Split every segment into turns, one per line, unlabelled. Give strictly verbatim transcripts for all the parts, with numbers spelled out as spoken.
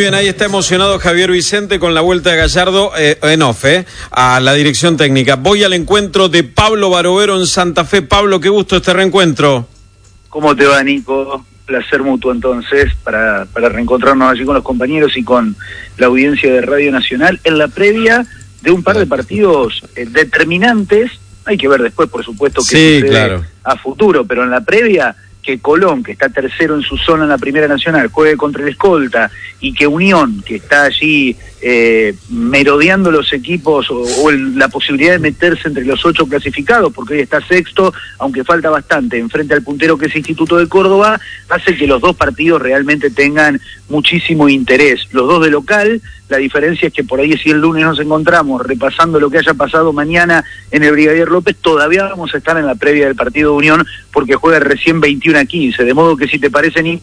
bien, ahí está emocionado Javier Vicente con la vuelta de Gallardo eh, en off, eh, a la dirección técnica. Voy al encuentro de Pablo Barovero en Santa Fe. Pablo, qué gusto este reencuentro.
¿Cómo te va, Nico? Placer mutuo entonces para, para reencontrarnos allí con los compañeros y con la audiencia de Radio Nacional en la previa de un par de partidos eh, determinantes. Hay que ver después, por supuesto, que
sí,
sucede
claro.
a futuro, pero en la previa, que Colón, que está tercero en su zona en la Primera Nacional, juegue contra el Escolta, y que Unión, que está allí eh, merodeando los equipos, o, o el, la posibilidad de meterse entre los ocho clasificados, porque hoy está sexto, aunque falta bastante, enfrente al puntero que es Instituto de Córdoba, hace que los dos partidos realmente tengan muchísimo interés. Los dos de local, la diferencia es que por ahí, si el lunes nos encontramos repasando lo que haya pasado mañana en el Brigadier López, todavía vamos a estar en la previa del partido de Unión, porque juega recién veintiuno a quince, de modo que si te parece, ni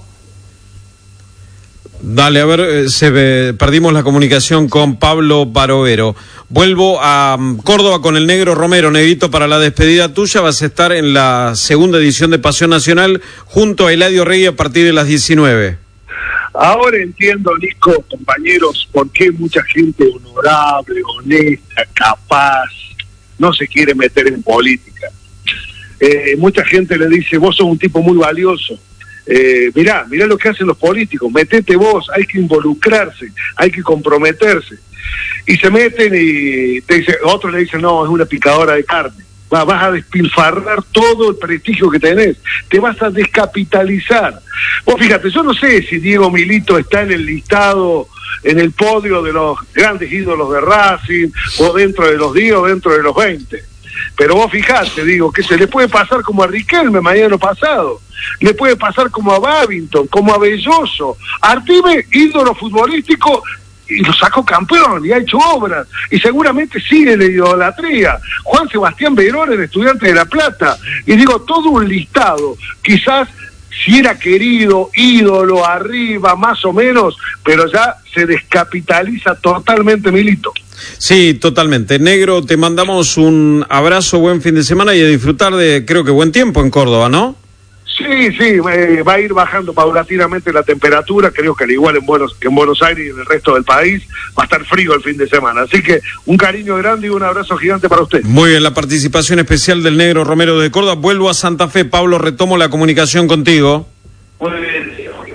Dale, a ver, se ve, perdimos la comunicación con Pablo Barovero. Vuelvo a um, Córdoba con el Negro Romero. Negrito, para la despedida tuya vas a estar en la segunda edición de Pasión Nacional junto a Eladio Rey a partir de las diecinueve.
Ahora entiendo, Nico, compañeros, por qué mucha gente honorable, honesta, capaz, no se quiere meter en política. Eh, mucha gente le dice, vos sos un tipo muy valioso. Eh, mirá, mirá lo que hacen los políticos, metete vos, hay que involucrarse, hay que comprometerse. Y se meten y te dice, otros le dicen, no, es una picadora de carne. Va, vas a despilfarrar todo el prestigio que tenés, te vas a descapitalizar. Vos fíjate, yo no sé si Diego Milito está en el listado, en el podio de los grandes ídolos de Racing, o dentro de los diez o dentro de los veinte. Pero vos fijate, digo, que se le puede pasar como a Riquelme mañana pasado, le puede pasar como a Babington, como a Belloso, Artime, ídolo futbolístico, y lo sacó campeón, y ha hecho obras, y seguramente sigue la idolatría. Juan Sebastián Verón, el Estudiante de La Plata, y digo, todo un listado, quizás si era querido, ídolo, arriba, más o menos, pero ya se descapitaliza totalmente Milito.
Sí, totalmente. Negro, te mandamos un abrazo, buen fin de semana y a disfrutar de, creo que buen tiempo en Córdoba, ¿no?
Sí, sí, eh, va a ir bajando paulatinamente la temperatura, creo que al igual en Buenos, que en Buenos Aires y en el resto del país, va a estar frío el fin de semana. Así que un cariño grande y un abrazo gigante para usted.
Muy bien, la participación especial del Negro Romero de Córdoba. Vuelvo a Santa Fe. Pablo, retomo la comunicación contigo.
Muy bien.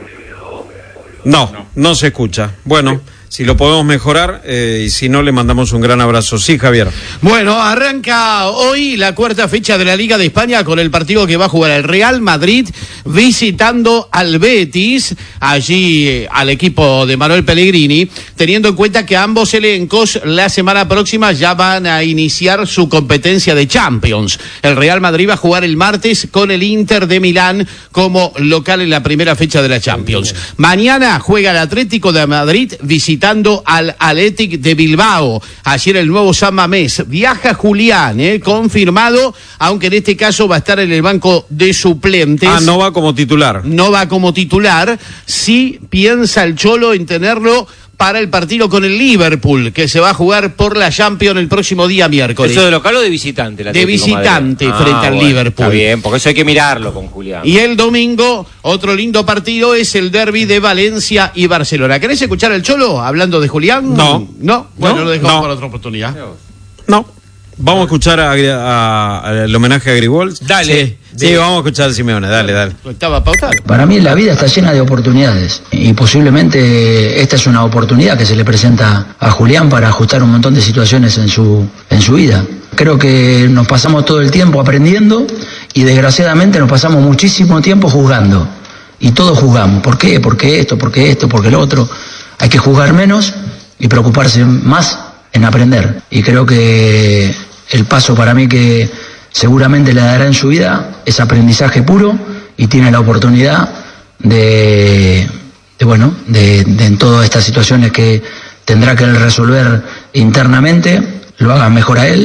No, no se escucha. Bueno, si lo podemos mejorar, eh, y si no, le mandamos un gran abrazo. Sí, Javier.
Bueno, arranca hoy la cuarta fecha de la Liga de España con el partido que va a jugar el Real Madrid visitando al Betis, allí eh, al equipo de Manuel Pellegrini, teniendo en cuenta que ambos elencos la semana próxima ya van a iniciar su competencia de Champions. El Real Madrid va a jugar el martes con el Inter de Milán como local en la primera fecha de la Champions. Mañana juega el Atlético de Madrid visitando al Athletic de Bilbao. Ayer el nuevo San Mamés. Viaja Julián, eh, confirmado, aunque en este caso va a estar en el banco de suplentes.
Ah, no va como titular.
No va como titular. Sí piensa el Cholo en tenerlo para el partido con el Liverpool, que se va a jugar por la Champions el próximo día miércoles.
¿Eso de local o de visitante?
De visitante
ah,
frente al
bueno,
Liverpool.
Está bien, porque eso hay que mirarlo con Julián.
Y el domingo, otro lindo partido es el derbi de Valencia y Barcelona. ¿Querés escuchar al Cholo hablando de Julián?
No.
¿No? Bueno,
no,
lo dejamos
no.
para otra oportunidad.
No. Vamos a escuchar a, a, a el homenaje a Gribols.
Dale.
Sí, sí, vamos a escuchar a Simeone, dale, dale.
Estaba pautado.
Para mí la vida está llena de oportunidades y posiblemente esta es una oportunidad que se le presenta a Julián para ajustar un montón de situaciones en su, en su vida. Creo que nos pasamos todo el tiempo aprendiendo y desgraciadamente nos pasamos muchísimo tiempo juzgando. Y todos juzgamos. ¿Por qué? ¿Por qué esto? ¿Por qué esto? ¿Por qué lo otro? Hay que juzgar menos y preocuparse más en aprender. Y creo que el paso para mí que seguramente le dará en su vida es aprendizaje puro y tiene la oportunidad de, de bueno, de, de en todas estas situaciones que tendrá que él resolver internamente, lo haga mejor a él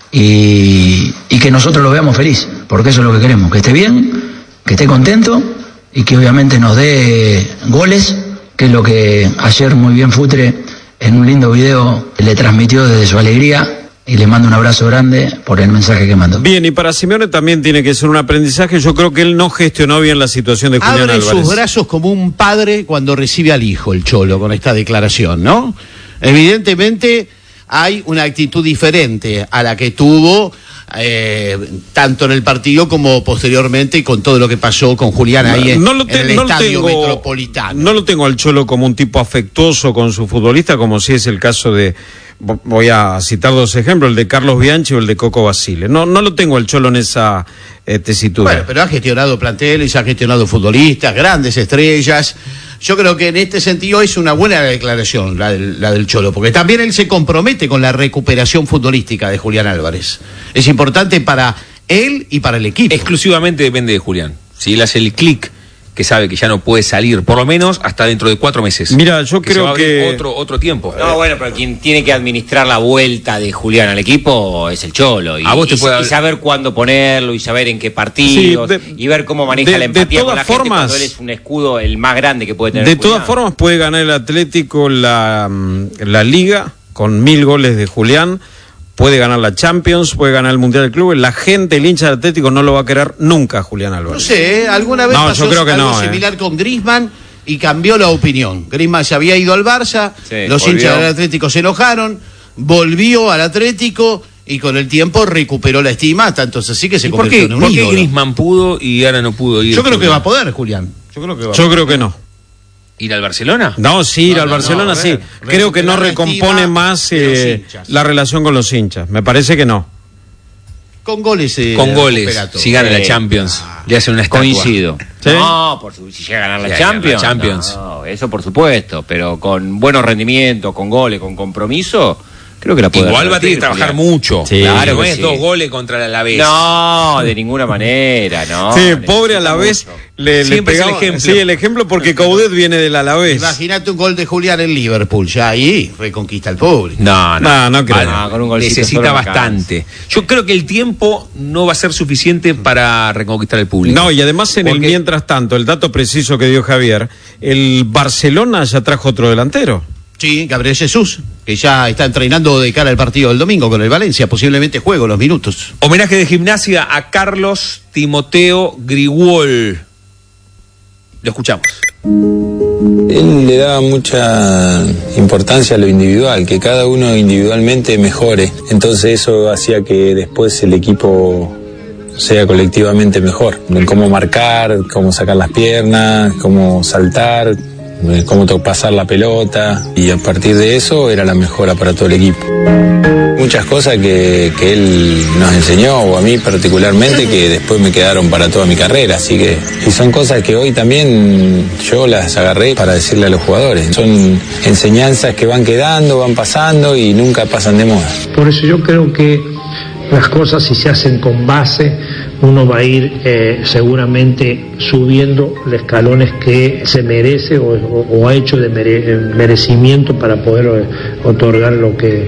y, y que nosotros lo veamos feliz, porque eso es lo que queremos, que esté bien, que esté contento y que obviamente nos dé goles, que es lo que ayer muy bien Futre en un lindo video le transmitió desde su alegría, y le mando un abrazo grande por el mensaje que mandó.
Bien, y para Simeone también tiene que ser un aprendizaje. Yo creo que él no gestionó bien la situación de Julián
Abre
Álvarez.
sus brazos como un padre cuando recibe al hijo, el Cholo, con esta declaración, ¿no? Evidentemente hay una actitud diferente a la que tuvo eh, tanto en el partido como posteriormente con todo lo que pasó con Julián ahí en,
no lo te,
en el
no
estadio
lo tengo,
metropolitano.
No lo tengo al Cholo como un tipo afectuoso con su futbolista, como si es el caso de, voy a citar dos ejemplos, el de Carlos Bianchi o el de Coco Basile. No, no lo tengo al Cholo en esa eh, tesitura.
Bueno, pero ha gestionado planteles, ha gestionado futbolistas, grandes estrellas. Yo creo que en este sentido es una buena declaración la del, la del Cholo, porque también él se compromete con la recuperación futbolística de Julián Álvarez. Es importante para él y para el equipo.
Exclusivamente depende de Julián. Si él hace el clic, que sabe que ya no puede salir, por lo menos hasta dentro de cuatro meses.
Mira, yo
que
creo
se va a abrir
que...
Otro, otro tiempo.
No, bueno, pero quien tiene que administrar la vuelta de Julián al equipo es el Cholo. Y,
A vos te
y,
puede
y
haber...
saber cuándo ponerlo y saber en qué partidos
Sí, de,
y ver cómo maneja
de,
la empatía
de
con la
formas,
gente cuando él es un escudo el más grande que puede tener
De
Julián.
todas formas puede ganar el Atlético la, la Liga con mil goles de Julián, puede ganar la Champions, puede ganar el Mundial del Club. La gente, el hincha del Atlético no lo va a querer nunca Julián Álvarez.
No sé, ¿eh? Alguna vez
no,
pasó
yo creo que
algo
no,
similar
eh.
con Griezmann y cambió la opinión. Griezmann se había ido al Barça,
Sí,
los
volvió.
hinchas del Atlético se enojaron, volvió al Atlético y con el tiempo recuperó la estima, tanto es así que se
¿Y por
convirtió
qué,
en un
por qué
ídolo.
Griezmann pudo y ahora no pudo ir?
Yo creo que
Julián?
va a poder, Julián. Yo creo que va a
Yo creo que no.
¿Ir al Barcelona?
No, sí, ir
No,
al
no,
Barcelona
no, a
sí.
ver,
Creo que no
recuperar la
recompone
estima
más
de los
eh,
hinchas.
la relación con los hinchas. Me parece que no.
Con goles. Eh,
Con goles.
recupera todo.
Si gana la
Sí.
Champions, le hacen una estatua.
Coincido.
¿Sí?
No, por su, si llega a ganar la
Si llega a ganar
Champions.
la Champions.
No, eso por supuesto, pero con buenos rendimientos, con goles, con compromiso, creo que la puede
Igual va a tener que
repetir,
trabajar
Julián.
mucho.
Sí,
claro,
que
no es
sí.
dos goles contra el Alavés.
No, de ninguna manera, no.
sí,
necesita
pobre Alavés
mucho.
le, le
Siempre es el
pegaba.
ejemplo.
Sí, el ejemplo porque Coudet viene del Alavés.
Imagínate un gol de Julián en Liverpool, ya ahí reconquista el público.
No, no,
No, no creo.
No, con un golcito
necesita
solo no
bastante. Yo creo que el tiempo no va a ser suficiente para reconquistar el público.
No, y además en el
Porque-
mientras tanto, el dato preciso que dio Javier, el Barcelona ya trajo otro delantero.
Sí, Gabriel Jesús, que ya está entrenando de cara al partido del domingo con el Valencia, posiblemente juego los minutos.
Homenaje de Gimnasia a Carlos Timoteo Grigol. Lo escuchamos.
Él le daba mucha importancia a lo individual, que cada uno individualmente mejore. Entonces eso hacía que después el equipo sea colectivamente mejor. En cómo marcar, cómo sacar las piernas, cómo saltar, cómo to- pasar la pelota. Y a partir de eso era la mejora para todo el equipo. Muchas cosas que, que él nos enseñó, o a mí particularmente, que después me quedaron para toda mi carrera. Así que, y son cosas que hoy también yo las agarré para decirle a los jugadores. Son enseñanzas que van quedando, van pasando y nunca pasan de moda.
Por eso yo creo que las cosas, si se hacen con base, uno va a ir eh, seguramente subiendo los escalones que se merece o, o- o ha hecho de mere- merecimiento para poder eh, otorgar lo que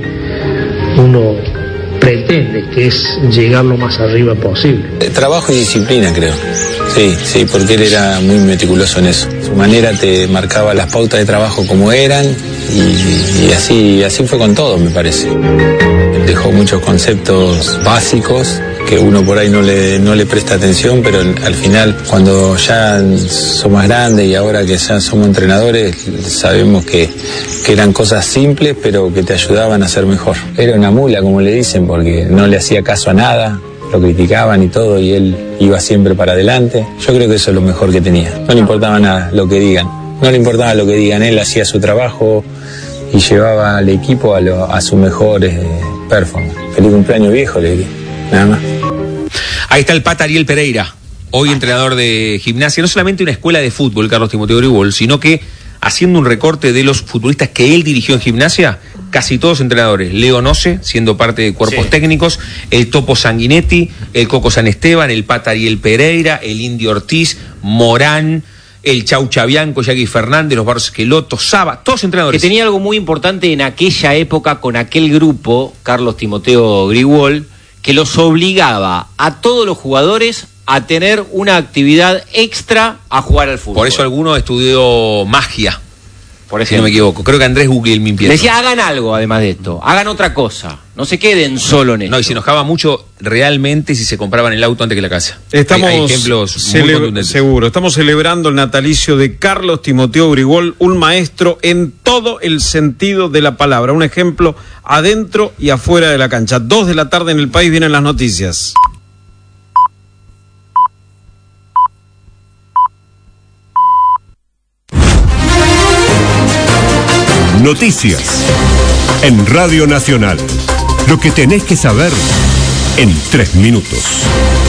uno pretende, que es llegar lo más arriba posible.
Eh, Trabajo y disciplina, creo. Sí, sí, porque él era muy meticuloso en eso. Su manera te marcaba las pautas de trabajo como eran y, y así, así fue con todo, me parece. Él dejó muchos conceptos básicos que uno por ahí no le, no le presta atención, pero al final, cuando ya somos grandes y ahora que ya somos entrenadores, sabemos que, que eran cosas simples, pero que te ayudaban a ser mejor. Era una mula, como le dicen, porque no le hacía caso a nada, lo criticaban y todo, y él iba siempre para adelante. Yo creo que eso es lo mejor que tenía. No le importaba nada lo que digan, no le importaba lo que digan, él hacía su trabajo y llevaba al equipo a, lo, a su mejor eh, performance. Feliz cumpleaños, viejo, le diría, nada más.
Ahí está el Pata Ariel Pereira, hoy entrenador de Gimnasia. No solamente una escuela de fútbol, Carlos Timoteo Grigol, sino que haciendo un recorte de los futbolistas que él dirigió en Gimnasia, casi todos entrenadores. Leo Noce, siendo parte de cuerpos
Sí.
técnicos, el Topo Sanguinetti, el Coco San Esteban, el Pata Ariel Pereira, el Indio Ortiz, Morán, el Chau Chabianco, Yagui Fernández, los Barros Esqueloto, Saba, todos
Que
entrenadores.
tenía algo muy importante en aquella época con aquel grupo, Carlos Timoteo Grigol, que los obligaba a todos los jugadores a tener una actividad extra a jugar al fútbol.
Por eso alguno estudió magia,
Por
si no me equivoco. Creo que Andrés Guglielmi empieza.
Decía, hagan algo además de esto, hagan otra cosa. No se queden solo en esto.
No, y se enojaba mucho realmente si se compraban el auto antes que la casa.
Estamos
hay, hay ejemplos muy
cele-
contundentes.
seguro, estamos celebrando el natalicio de Carlos Timoteo Grigol, un maestro en todo el sentido de la palabra, un ejemplo adentro y afuera de la cancha. Dos de la tarde en el país, vienen las noticias.
Noticias en Radio Nacional. Lo que tenés que saber en tres minutos.